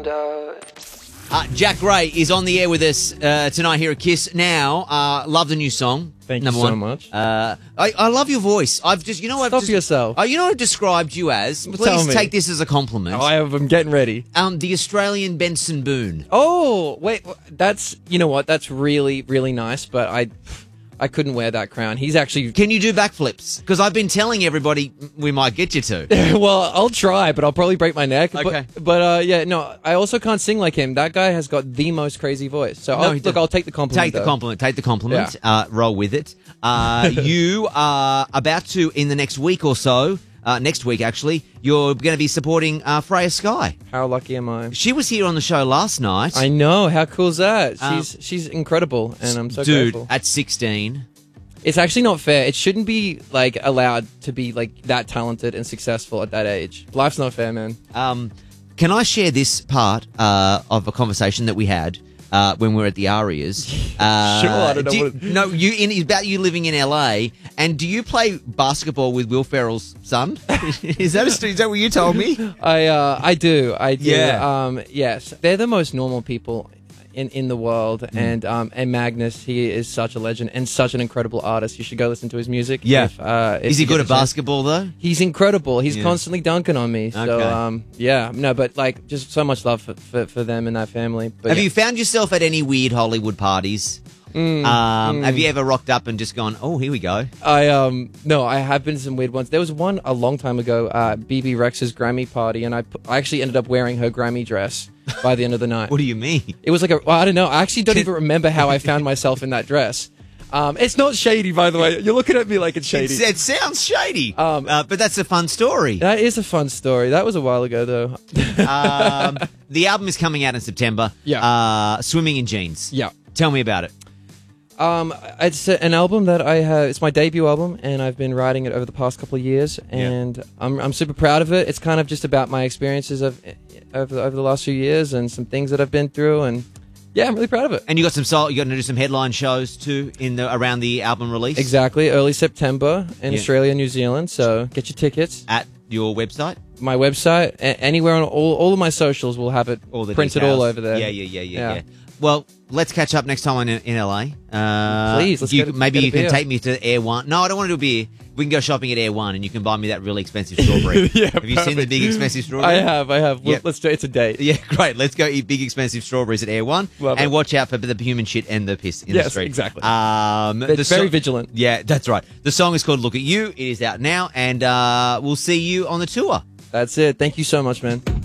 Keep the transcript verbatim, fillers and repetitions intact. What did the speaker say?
wonder. Uh, Jack Gray is on the air with us uh, tonight here at Kiss. Now, uh, love the new song. Thank number you so one. much. Uh, I, I love your voice. I've just, you know, I've Stop just, yourself. Uh, you know what I've described you as. Tell Please me. take this as a compliment. Oh, I have, I'm getting ready. Um, the Australian Benson Boone. Oh, wait, that's, you know what, that's really, really nice, but I I couldn't wear that crown. He's actually... Can you do backflips? Because I've been telling everybody we might get you to. Well, I'll try, but I'll probably break my neck. Okay. But, but uh, yeah, no, I also can't sing like him. That guy has got the most crazy voice. So, No, I'll, he look, doesn't. I'll take the compliment, Take the though. compliment. Take the compliment. Uh, roll with it. Uh, you are about to, in the next week or so, uh, next week actually, you're going to be supporting uh, Freya Sky. How lucky am I? She was here on the show last night. I know. How cool is that? Um, She's she's incredible, and I'm so Dude, grateful. at sixteen. It's actually not fair. It shouldn't be like allowed to be like that talented and successful at that age. Life's not fair, man. Um, can I share this part uh, of a conversation that we had uh, when we were at the Arias? Uh, Sure, I don't know do you- what it- No, you in it's about you living in L A. And do you play basketball with Will Ferrell's son? is that a, is that what you told me? I uh, I do. I do. Yeah. Um, yes, they're the most normal people in, in the world, Mm. and um, and Magnus, he is such a legend and such an incredible artist. You should go listen to his music. Yeah. If, uh, if Is he you good get at the chance. basketball though? He's incredible. He's Yeah. constantly dunking on me. So Okay. um, yeah, no, but like just so much love for, for, for them and that family. But Have yeah. you found yourself at any weird Hollywood parties? Mm, um, Have you ever rocked up and just gone, oh, here we go? I um no, I have been to some weird ones. There was one a long time ago, uh, B B Rex's Grammy party, and I, pu- I actually ended up wearing her Grammy dress by the end of the night. What do you mean? It was like a, well, I don't know. I actually don't even remember how I found myself in that dress. Um, it's not shady, by the way. You're looking at me like it's shady. It's, it sounds shady, Um, uh, but that's a fun story. That is a fun story. That was a while ago, though. um, the album is coming out in September. Yeah. Uh, Swimming in Jeans. Yeah. Tell me about it. Um, it's a- an album that I have. It's my debut album, and I've been writing it over the past couple of years, and I'm I'm super proud of it. It's kind of just about my experiences of over over the last few years and some things that I've been through, and yeah, I'm really proud of it. And you got some soul. You got to do some headline shows too in the around the album release. Exactly, early September in Yeah. Australia, New Zealand. So get your tickets. At your website. My website, a- anywhere on all all of my socials will have it All the printed details. all over there. Yeah, yeah, yeah, yeah, Yeah. yeah. Well, let's catch up next time in, in L A. Uh, Please, let's you, get a- maybe get a you can beer. take me to Air One. No, I don't want to do a beer. We can go shopping at Air One, and you can buy me that really expensive strawberry. Yeah, have you seen the perfect. big expensive strawberry? I have, I have. Well, Yep. Let's do it's a date. Yeah, great. Let's go eat big expensive strawberries at Air One, Love and it. watch out for the human shit and the piss in Yes, the street. exactly. Um, They're the very so- vigilant. Yeah, that's right. The song is called "Look at You." It is out now, and uh, we'll see you on the tour. That's it. Thank you so much, man.